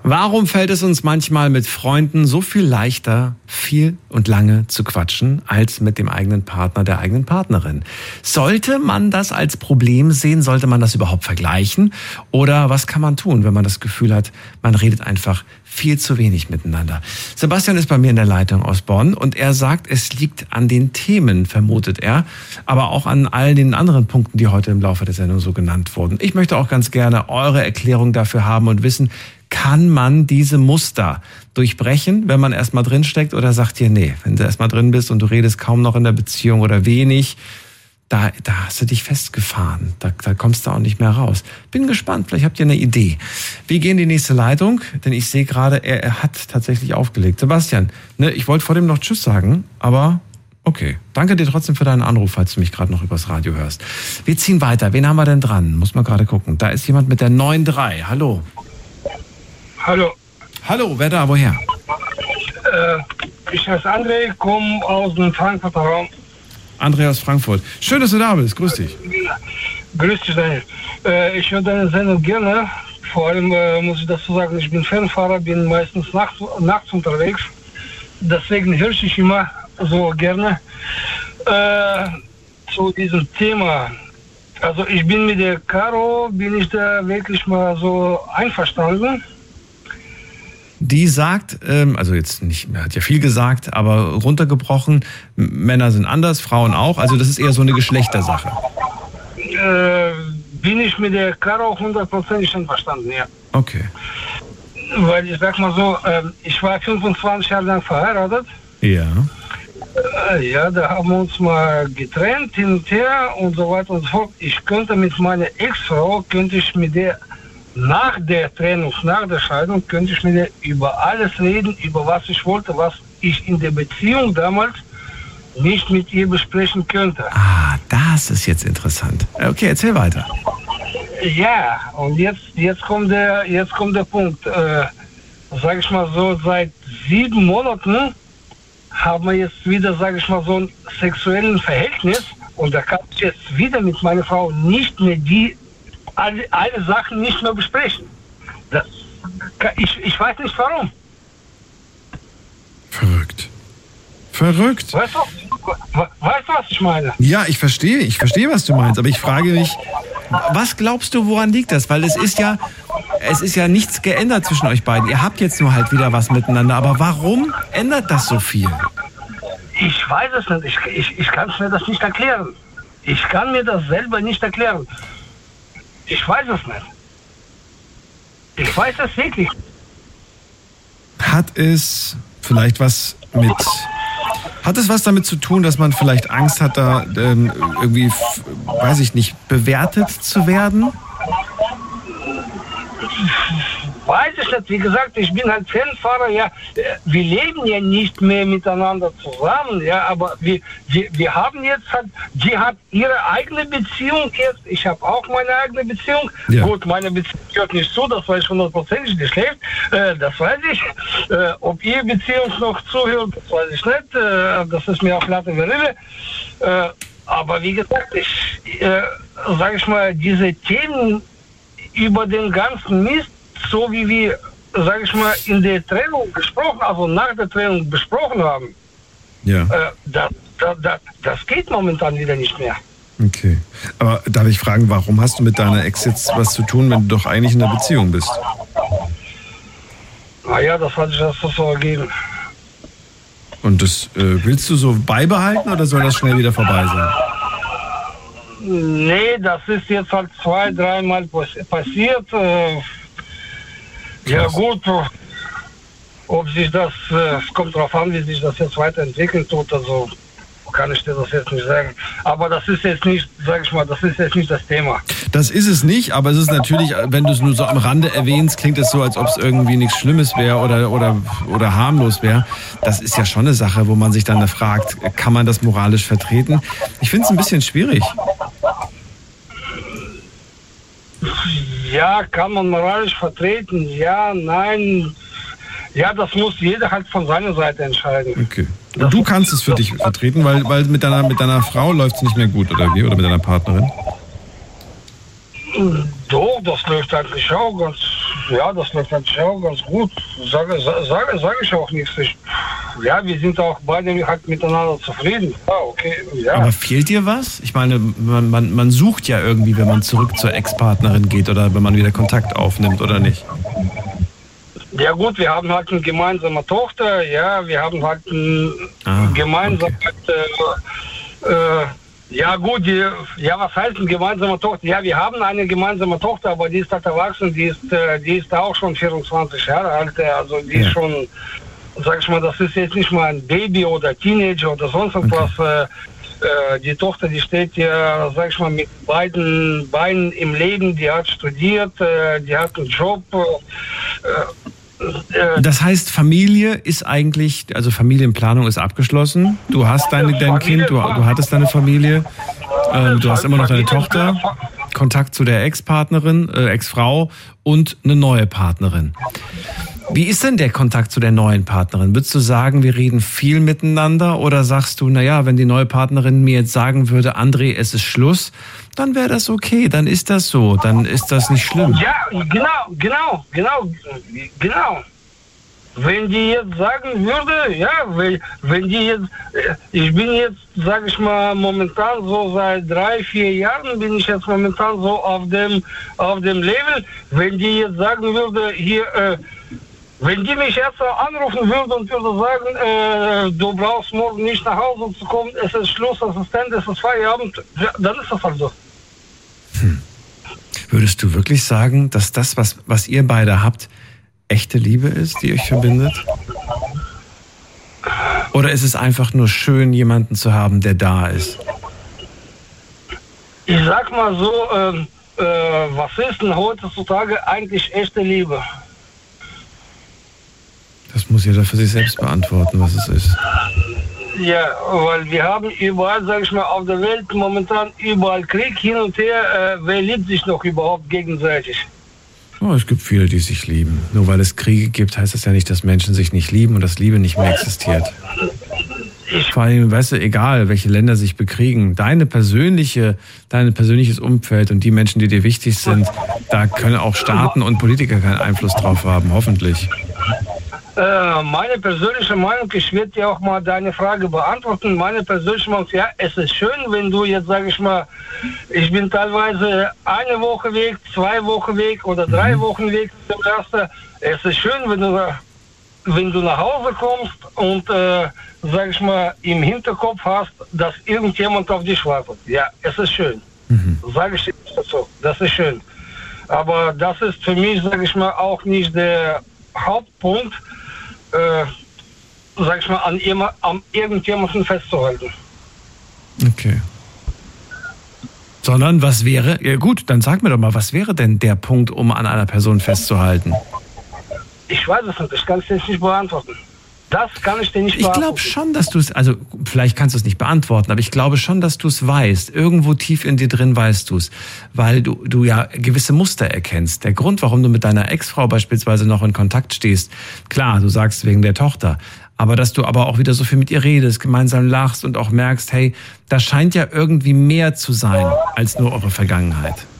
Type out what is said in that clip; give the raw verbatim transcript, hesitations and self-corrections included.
Warum fällt es uns manchmal mit Freunden so viel leichter, viel und lange zu quatschen, als mit dem eigenen Partner, der eigenen Partnerin? Sollte man das als Problem sehen? Sollte man das überhaupt vergleichen? Oder was kann man tun, wenn man das Gefühl hat, man redet einfach viel zu wenig miteinander? Sebastian ist bei mir in der Leitung aus Bonn und er sagt, es liegt an den Themen, vermutet er, aber auch an all den anderen Punkten, die heute im Laufe der Sendung so genannt wurden. Ich möchte auch ganz gerne eure Erklärung dafür haben und wissen, kann man diese Muster durchbrechen, wenn man erstmal drinsteckt, oder sagt ihr, nee, wenn du erstmal drin bist und du redest kaum noch in der Beziehung oder wenig, da, da hast du dich festgefahren, da, da kommst du auch nicht mehr raus. Bin gespannt, vielleicht habt ihr eine Idee. Wir gehen in die nächste Leitung, denn ich sehe gerade, er, er hat tatsächlich aufgelegt. Sebastian, ne, ich wollte vor dem noch Tschüss sagen, aber okay. Danke dir trotzdem für deinen Anruf, falls du mich gerade noch übers Radio hörst. Wir ziehen weiter. Wen haben wir denn dran? Muss man gerade gucken. Da ist jemand mit der neun drei. Hallo. Hallo. Hallo, wer da, woher? Äh, ich heiße André, komme aus dem Frankfurter Raum. André aus Frankfurt. Schön, dass du da bist. Grüß dich. Grüß dich, Daniel. Äh, ich höre deine Sendung gerne. Vor allem äh, muss ich dazu sagen, ich bin Fernfahrer, bin meistens nachts, nachts unterwegs. Deswegen höre ich immer so gerne äh, zu diesem Thema. Also ich bin mit der Caro, bin ich da wirklich mal so einverstanden. Die sagt, ähm, also jetzt nicht, er hat ja viel gesagt, aber runtergebrochen, Männer sind anders, Frauen auch, also das ist eher so eine Geschlechtersache. Äh, bin ich mit der Caro hundertprozentig einverstanden, ja. Okay. Weil ich sag mal so, äh, ich war fünfundzwanzig Jahre lang verheiratet. Ja. Äh, ja, da haben wir uns mal getrennt, hin und her und so weiter und so fort. Ich könnte mit meiner Ex-Frau, könnte ich mit der nach der Trennung, nach der Scheidung, könnte ich mit ihr über alles reden, über was ich wollte, was ich in der Beziehung damals nicht mit ihr besprechen könnte. Ah, das ist jetzt interessant. Okay, erzähl weiter. Ja, und jetzt, jetzt kommt der, jetzt kommt der Punkt. Äh, sag ich mal so, seit sieben Monaten haben wir jetzt wieder, sag ich mal, so ein sexuelles Verhältnis und da kann ich jetzt wieder mit meiner Frau nicht mehr die Alle, alle Sachen nicht mehr besprechen. Das, ich, ich weiß nicht warum. Verrückt. Verrückt. Weißt du, weißt du, was ich meine? Ja, ich verstehe, ich verstehe, was du meinst, aber ich frage mich, was glaubst du, woran liegt das? Weil es ist ja, es ist ja nichts geändert zwischen euch beiden. Ihr habt jetzt nur halt wieder was miteinander, aber warum ändert das so viel? Ich weiß es nicht. Ich, ich, ich kann mir das nicht erklären. Ich kann mir das selber nicht erklären. Ich weiß es nicht. Ich weiß es wirklich. Hat es vielleicht was mit... Hat es was damit zu tun, dass man vielleicht Angst hat, da ähm, irgendwie, weiß ich nicht, bewertet zu werden? Weiß ich nicht. Wie gesagt, ich bin halt Fernfahrer. Ja, wir leben ja nicht mehr miteinander zusammen. Ja, aber wir, wir, wir haben jetzt halt, die hat ihre eigene Beziehung jetzt. Ich habe auch meine eigene Beziehung. Ja. Gut, meine Beziehung gehört nicht zu, das weiß ich hundertprozentig, die schläft. Äh, das weiß ich. Äh, ob ihre Beziehung noch zuhört, das weiß ich nicht. Äh, das ist mir auch Latte Verille. Äh, aber wie gesagt, ich, äh, sage ich mal, diese Themen über den ganzen Mist, so wie wir, sage ich mal, in der Trennung gesprochen, also nach der Trennung besprochen haben, ja. äh, das, das, das geht momentan wieder nicht mehr. Okay. Aber darf ich fragen, warum hast du mit deiner Ex jetzt was zu tun, wenn du doch eigentlich in einer Beziehung bist? Naja, das hat sich das so ergeben. Und das äh, willst du so beibehalten oder soll das schnell wieder vorbei sein? Nee, das ist jetzt halt zwei, dreimal passiert. Äh, Ja gut, ob sich das, es kommt darauf an, wie sich das jetzt weiterentwickelt tut, also kann ich dir das jetzt nicht sagen. Aber das ist jetzt nicht, sag ich mal, das ist jetzt nicht das Thema. Das ist es nicht, aber es ist natürlich, wenn du es nur so am Rande erwähnst, klingt es so, als ob es irgendwie nichts Schlimmes wäre oder, oder, oder harmlos wäre. Das ist ja schon eine Sache, wo man sich dann fragt, kann man das moralisch vertreten? Ich finde es ein bisschen schwierig. Ja, kann man moralisch vertreten? Ja, nein. Ja, das muss jeder halt von seiner Seite entscheiden. Okay. Und du kannst es für dich vertreten, weil, weil mit deiner, mit deiner Frau läuft es nicht mehr gut, oder wie? Oder mit deiner Partnerin? Doch, das läuft eigentlich auch ganz, Ja, das läuft natürlich auch ganz gut. Sage, sage, sage ich auch nichts. Ich, ja, wir sind auch beide halt miteinander zufrieden. Ja, okay, ja. Aber fehlt dir was? Ich meine, man, man, man sucht ja irgendwie, wenn man zurück zur Ex-Partnerin geht oder wenn man wieder Kontakt aufnimmt, oder nicht? Ja gut, wir haben halt eine gemeinsame Tochter, ja, wir haben halt ein ah, gemeinsam, okay. äh, äh, ja gut, die, ja, was heißt eine gemeinsame Tochter? Ja, wir haben eine gemeinsame Tochter, aber die ist halt erwachsen, die ist, äh, die ist auch schon vierundzwanzig Jahre alt, also die ja. ist schon, sag ich mal, das ist jetzt nicht mal ein Baby oder Teenager oder sonst etwas. Okay. Äh, die Tochter, die steht ja, sag ich mal, mit beiden Beinen im Leben, die hat studiert, äh, die hat einen Job. Äh, äh, das heißt, Familie ist eigentlich, also Familienplanung ist abgeschlossen. Du hast deine, dein Kind, du, du hattest deine Familie, äh, du hast immer noch deine Tochter, Kontakt zu der Ex-Partnerin, äh, Ex-Frau und eine neue Partnerin. Wie ist denn der Kontakt zu der neuen Partnerin? Würdest du sagen, wir reden viel miteinander, oder sagst du, naja, wenn die neue Partnerin mir jetzt sagen würde, André, es ist Schluss, dann wäre das okay, dann ist das so, dann ist das nicht schlimm. Ja, genau, genau, genau, genau. Wenn die jetzt sagen würde, ja, wenn, wenn die jetzt, ich bin jetzt, sag ich mal, momentan so seit drei, vier Jahren bin ich jetzt momentan so auf dem, auf dem Level, wenn die jetzt sagen würde, hier, äh, wenn die mich jetzt anrufen würde und würde sagen, äh, du brauchst morgen nicht nach Hause zu kommen, es ist Schluss, Assistent, es ist Feierabend, ja, dann ist das halt so. Hm. Würdest du wirklich sagen, dass das, was, was ihr beide habt, echte Liebe ist, die euch verbindet? Oder ist es einfach nur schön, jemanden zu haben, der da ist? Ich sag mal so, äh, äh, was ist denn heutzutage eigentlich echte Liebe? Das muss jeder für sich selbst beantworten, was es ist. Ja, weil wir haben überall, sag ich mal, auf der Welt momentan überall Krieg hin und her. Äh, wer liebt sich noch überhaupt gegenseitig? Oh, es gibt viele, die sich lieben. Nur weil es Kriege gibt, heißt das ja nicht, dass Menschen sich nicht lieben und dass Liebe nicht mehr existiert. Vor allem, weißt du, egal, welche Länder sich bekriegen, deine persönliche, dein persönliches Umfeld und die Menschen, die dir wichtig sind, da können auch Staaten und Politiker keinen Einfluss drauf haben, hoffentlich. Äh, meine persönliche Meinung, ich werde dir auch mal deine Frage beantworten. Meine persönliche Meinung, ja, es ist schön, wenn du jetzt, sage ich mal, ich bin teilweise eine Woche weg, zwei Wochen weg oder drei mhm. Wochen weg. Es ist schön, wenn du, wenn du nach Hause kommst und, äh, sage ich mal, im Hinterkopf hast, dass irgendjemand auf dich wartet. Ja, es ist schön. Mhm. Sage ich dir dazu, das ist schön. Aber das ist für mich, sage ich mal, auch nicht der Hauptpunkt, äh, sag ich mal, an, immer, an irgendjemanden festzuhalten. Okay. Sondern was wäre, ja gut, dann sag mir doch mal, was wäre denn der Punkt, um an einer Person festzuhalten? Ich weiß es nicht, ich kann es dir nicht beantworten. Das kann ich dir nicht beantworten. Ich glaube schon, dass du es, also vielleicht kannst du es nicht beantworten, aber ich glaube schon, dass du es weißt. Irgendwo tief in dir drin weißt du es, weil du, du ja gewisse Muster erkennst. Der Grund, warum du mit deiner Ex-Frau beispielsweise noch in Kontakt stehst, klar, du sagst wegen der Tochter, aber dass du aber auch wieder so viel mit ihr redest, gemeinsam lachst und auch merkst, hey, da scheint ja irgendwie mehr zu sein als nur eure Vergangenheit.